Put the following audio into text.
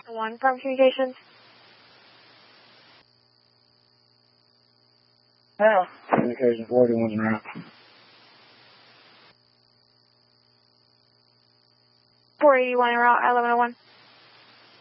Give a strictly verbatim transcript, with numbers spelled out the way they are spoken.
One from communications. Yeah. Communications forty-one's en route. four eighty-one en route, eleven oh one.